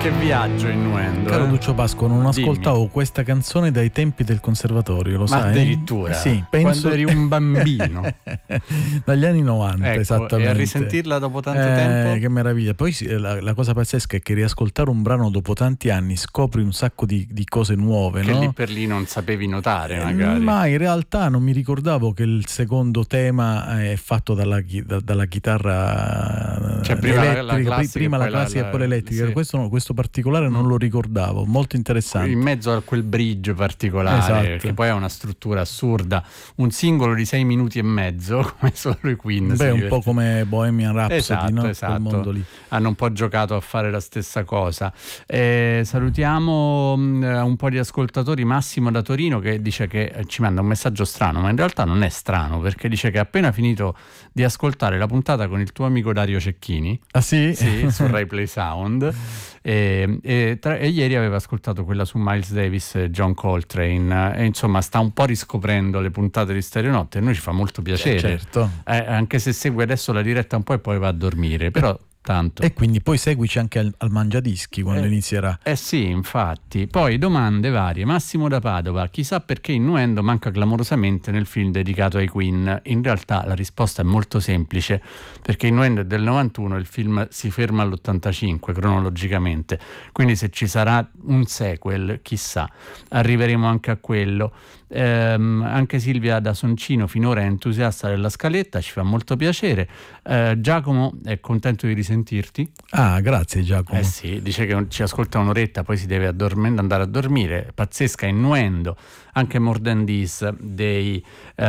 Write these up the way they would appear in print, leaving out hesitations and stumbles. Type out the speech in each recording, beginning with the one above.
Che viaggio innuendo. Caro Duccio Pasqua, non Dimmi. ascoltavo questa canzone dai tempi del conservatorio, lo Ma sai? addirittura? Sì, penso... Quando eri un bambino. Dagli anni 90, Ecco, esattamente. e a risentirla dopo tanto tempo? Che meraviglia. Poi la cosa pazzesca è che riascoltare un brano dopo tanti anni scopri un sacco di cose nuove, Che no? lì per lì non sapevi notare, magari. Ma in realtà non mi ricordavo che il secondo tema è fatto dalla chitarra, cioè prima la elettrica, classica, prima la poi classica e poi l'elettrica. sì. Questo particolare non lo ricordavo, molto interessante. In mezzo a quel bridge particolare, Esatto. che poi ha una struttura assurda, un singolo di 6 minuti e mezzo, come solo i Queen. Beh, un po' come Bohemian Rhapsody, no? Quel mondo lì. Hanno un po' giocato a fare la stessa cosa. Salutiamo un po' di ascoltatori. Massimo da Torino che dice che ci manda un messaggio strano, ma in realtà non è strano, perché dice che ha appena finito di ascoltare la puntata con il tuo amico Dario Cecchini. Ah sì? Sì, su Rai Play Sound. E ieri aveva ascoltato quella su Miles Davis e John Coltrane, e insomma sta un po' riscoprendo le puntate di Stereonotte, e a noi ci fa molto piacere. Certo. Anche se segue adesso la diretta un po' e poi va a dormire, però tanto. E quindi poi seguici anche al Mangiadischi quando inizierà. Sì, infatti. Poi domande varie. Massimo da Padova: chissà perché Innuendo manca clamorosamente nel film dedicato ai Queen. In realtà la risposta è molto semplice, perché Innuendo è del 91, il film si ferma all'85 cronologicamente, quindi se ci sarà un sequel, chissà, arriveremo anche a quello. Anche Silvia da Soncino finora è entusiasta della scaletta, ci fa molto piacere. Giacomo è contento di risentirti. Ah, grazie Giacomo. Sì, dice che ci ascolta un'oretta, poi si deve andare a dormire. Pazzesca Innuendo, anche More Than This dei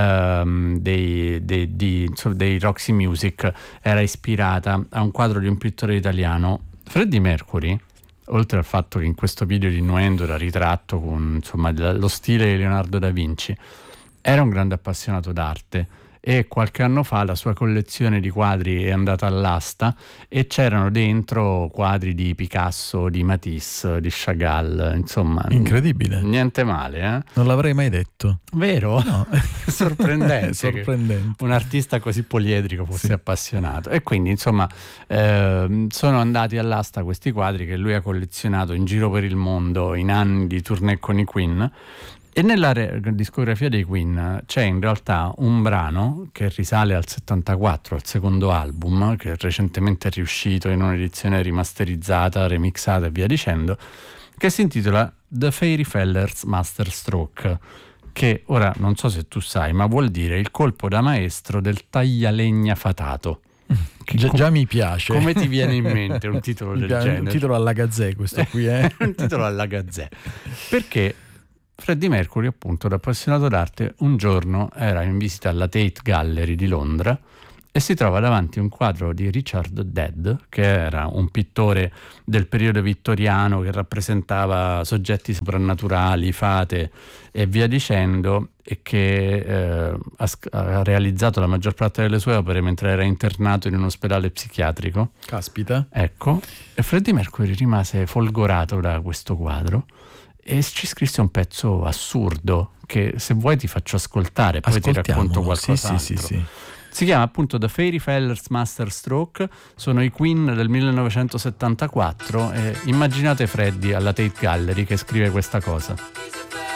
Roxy Music era ispirata a un quadro di un pittore italiano. Freddie Mercury, oltre al fatto che in questo video di Innuendo era ritratto con insomma lo stile di Leonardo da Vinci, era un grande appassionato d'arte, e qualche anno fa la sua collezione di quadri è andata all'asta e c'erano dentro quadri di Picasso, di Matisse, di Chagall, insomma. Incredibile. Niente male, eh? Non l'avrei mai detto. Vero? No. Sorprendente. Sorprendente. Che un artista così poliedrico fosse appassionato. E quindi, insomma, sono andati all'asta questi quadri che lui ha collezionato in giro per il mondo in anni di tournée con i Queen. E nella discografia dei Queen c'è in realtà un brano che risale al 74, al secondo album, che recentemente è riuscito in un'edizione rimasterizzata, remixata e via dicendo, che si intitola The Fairy Feller's Master Stroke, che ora non so se tu sai, ma vuol dire il colpo da maestro del taglialegna fatato. Già mi piace. Come ti viene in mente un titolo del genere? Un titolo alla Gazzè questo qui, Un titolo alla Gazzè. Perché Freddie Mercury, appunto, da appassionato d'arte, un giorno era in visita alla Tate Gallery di Londra e si trova davanti a un quadro di Richard Dead, che era un pittore del periodo vittoriano che rappresentava soggetti soprannaturali, fate e via dicendo, e che ha realizzato la maggior parte delle sue opere mentre era internato in un ospedale psichiatrico. Caspita. Ecco, e Freddie Mercury rimase folgorato da questo quadro e ci scrisse un pezzo assurdo che, se vuoi, ti faccio ascoltare, poi ti racconto qualcos'altro. Sì. Si chiama appunto The Fairy Feller's Master Stroke, sono i Queen del 1974 e immaginate Freddie alla Tate Gallery che scrive questa cosa.